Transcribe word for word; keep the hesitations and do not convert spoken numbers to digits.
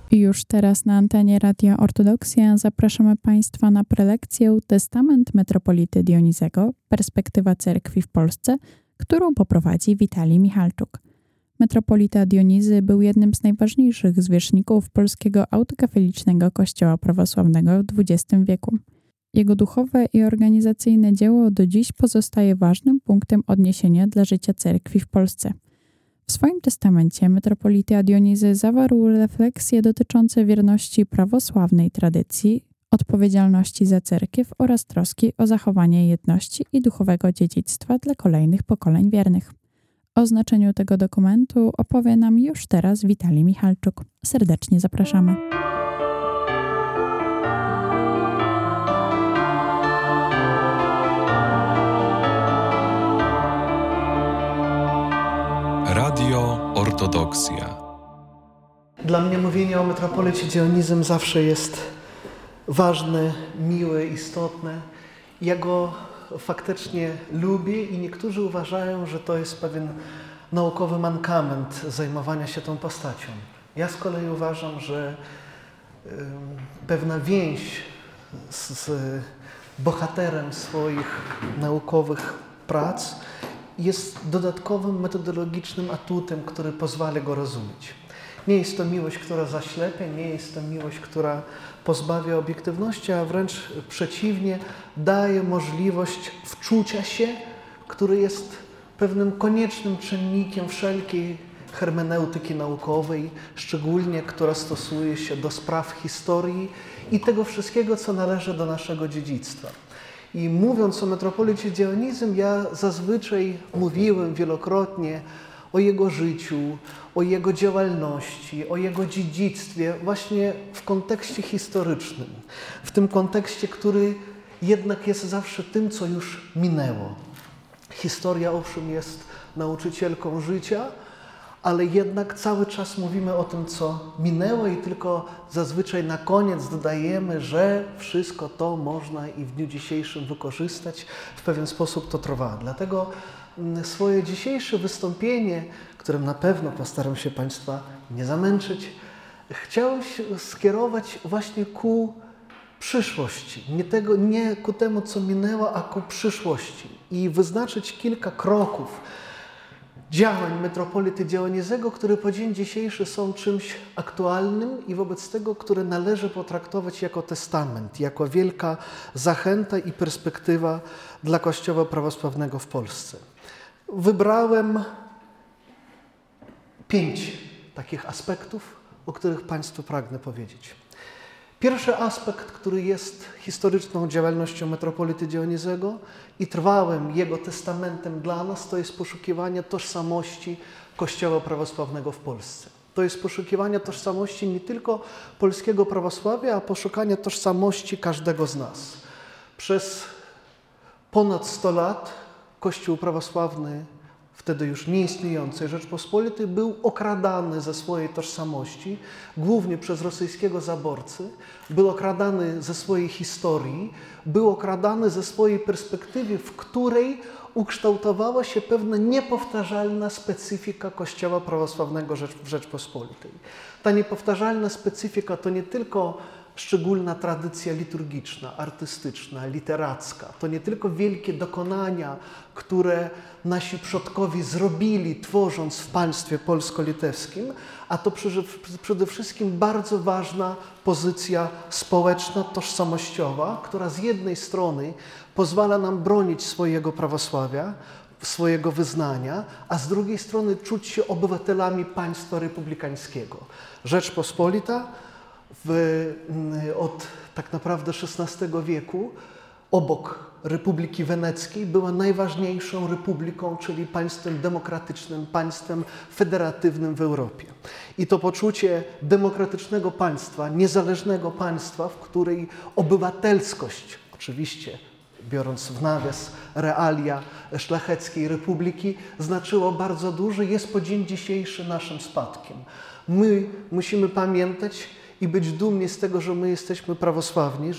I już teraz na antenie Radia Ortodoksja zapraszamy Państwa na prelekcję Testament metropolity Dionizego – Perspektywa cerkwi w Polsce, którą poprowadzi Witalij Michalczuk. Metropolita Dionizy był jednym z najważniejszych zwierzchników polskiego autokefalicznego kościoła prawosławnego w dwudziestym wieku. Jego duchowe i organizacyjne dzieło do dziś pozostaje ważnym punktem odniesienia dla życia cerkwi w Polsce. W swoim testamencie metropolita Dionizy zawarł refleksje dotyczące wierności prawosławnej tradycji, odpowiedzialności za cerkiew oraz troski o zachowanie jedności i duchowego dziedzictwa dla kolejnych pokoleń wiernych. O znaczeniu tego dokumentu opowie nam już teraz Witalij Michalczuk. Serdecznie zapraszamy. Radio Ortodoksja. Dla mnie mówienie o metropolicie Dionizym zawsze jest ważne, miłe, istotne. Ja go faktycznie lubię i niektórzy uważają, że to jest pewien naukowy mankament zajmowania się tą postacią. Ja z kolei uważam, że y, pewna więź z, z bohaterem swoich naukowych prac jest dodatkowym metodologicznym atutem, który pozwala go rozumieć. Nie jest to miłość, która zaślepia, nie jest to miłość, która pozbawia obiektywności, a wręcz przeciwnie, daje możliwość wczucia się, który jest pewnym koniecznym czynnikiem wszelkiej hermeneutyki naukowej, szczególnie która stosuje się do spraw historii i tego wszystkiego, co należy do naszego dziedzictwa. I mówiąc o metropolicie Dionizym, ja zazwyczaj mówiłem wielokrotnie o jego życiu, o jego działalności, o jego dziedzictwie właśnie w kontekście historycznym. W tym kontekście, który jednak jest zawsze tym, co już minęło. Historia owszem jest nauczycielką życia, ale jednak cały czas mówimy o tym, co minęło i tylko zazwyczaj na koniec dodajemy, że wszystko to można i w dniu dzisiejszym wykorzystać, w pewien sposób to trwa. Dlatego swoje dzisiejsze wystąpienie, którym na pewno postaram się Państwa nie zamęczyć, chciałem skierować właśnie ku przyszłości. Nie, tego, nie ku temu, co minęło, a ku przyszłości i wyznaczyć kilka kroków działań metropolity Dionizego, które po dzień dzisiejszy są czymś aktualnym i wobec tego, które należy potraktować jako testament, jako wielka zachęta i perspektywa dla Kościoła prawosławnego w Polsce. Wybrałem pięć takich aspektów, o których Państwu pragnę powiedzieć. Pierwszy aspekt, który jest historyczną działalnością metropolity Dionizego i trwałym jego testamentem dla nas, to jest poszukiwanie tożsamości Kościoła prawosławnego w Polsce. To jest poszukiwanie tożsamości nie tylko polskiego prawosławia, a poszukanie tożsamości każdego z nas. Przez ponad sto lat Kościół prawosławny, wtedy już nieistniejącej Rzeczpospolitej, był okradany ze swojej tożsamości, głównie przez rosyjskiego zaborcy, był okradany ze swojej historii, był okradany ze swojej perspektywy, w której ukształtowała się pewna niepowtarzalna specyfika Kościoła prawosławnego w Rzeczpospolitej. Ta niepowtarzalna specyfika to nie tylko szczególna tradycja liturgiczna, artystyczna, literacka. To nie tylko wielkie dokonania, które nasi przodkowie zrobili, tworząc w państwie polsko-litewskim, a to przede wszystkim bardzo ważna pozycja społeczna, tożsamościowa, która z jednej strony pozwala nam bronić swojego prawosławia, swojego wyznania, a z drugiej strony czuć się obywatelami państwa republikańskiego. Rzeczpospolita W, od tak naprawdę szesnastego wieku obok Republiki Weneckiej była najważniejszą republiką, czyli państwem demokratycznym, państwem federatywnym w Europie. I to poczucie demokratycznego państwa, niezależnego państwa, w której obywatelskość, oczywiście biorąc w nawias realia szlacheckiej republiki, znaczyło bardzo dużo, jest po dzień dzisiejszy naszym spadkiem. My musimy pamiętać i być dumni z tego, że my jesteśmy prawosławni,